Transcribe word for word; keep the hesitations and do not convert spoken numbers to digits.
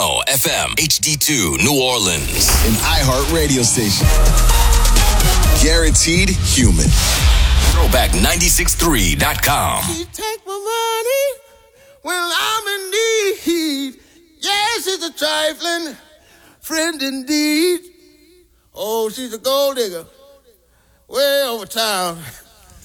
oh F M, H D two, New Orleans. An iHeart radio station. Guaranteed human. throwback nine six three dot com. She take my money when I'm in need. Yes, she's a trifling friend indeed. Oh, she's a gold digger way over town.